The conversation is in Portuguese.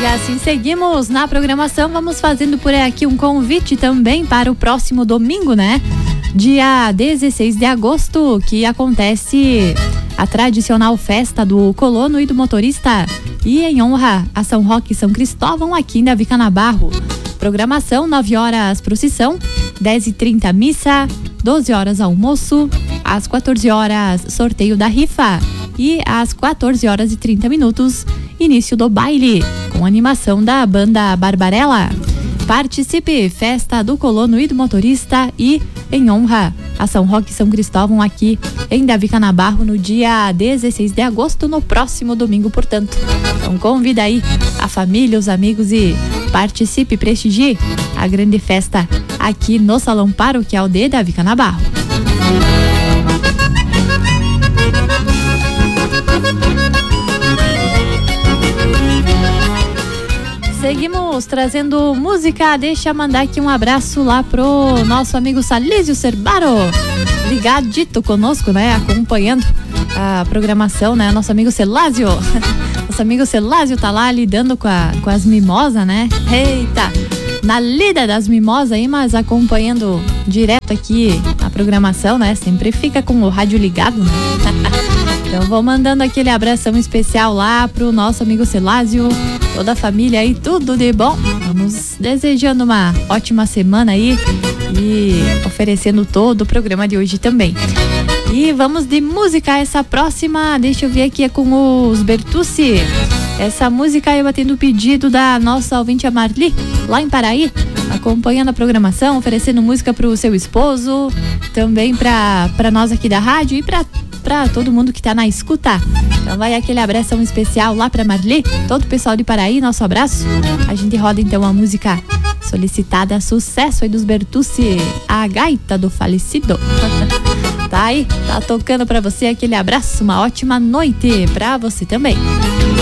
E assim seguimos na programação, vamos fazendo por aqui um convite também para o próximo domingo, né? Dia 16 de agosto, que acontece a tradicional festa do colono e do motorista, e em honra a São Roque e São Cristóvão, aqui em Davi Canabarro. Programação: 9 horas procissão, 10h30 missa, 12 horas almoço, às 14 horas sorteio da rifa e às 14 horas e 30 minutos início do baile, com animação da banda Barbarella. Participe, festa do colono e do motorista, e em honra a São Roque e São Cristóvão, aqui em Davi Canabarro, no dia 16 de agosto, no próximo domingo, portanto. Então convida aí a família, os amigos e participe, prestigie a grande festa aqui no Salão Paroquial de Davi Canabarro. Seguimos trazendo música. Deixa eu mandar aqui um abraço lá pro nosso amigo Salísio Cerbaro, ligadito conosco, né? Acompanhando a programação, né? Nosso amigo Celásio. Nosso amigo Celásio tá lá lidando com as mimosas, né? Eita! Na lida das mimosas aí, mas acompanhando direto aqui a programação, né? Sempre fica com o rádio ligado, né? Então vou mandando aquele abração especial lá pro nosso amigo Celásio, toda a família aí, tudo de bom. Vamos desejando uma ótima semana aí e oferecendo todo o programa de hoje também. E vamos de música. Essa próxima, deixa eu ver aqui, é com os Bertucci. Essa música aí batendo o pedido da nossa ouvinte, a Marli, lá em Paraí, acompanhando a programação, oferecendo música pro seu esposo, também pra nós aqui da rádio e pra todo mundo que tá na escuta. Então vai aquele abração especial lá pra Marli, todo o pessoal de Paraí, nosso abraço. A gente roda então a música solicitada, sucesso aí dos Bertucci, A Gaita do Falecido. Tá aí, tá tocando pra você aquele abraço, uma ótima noite pra você também.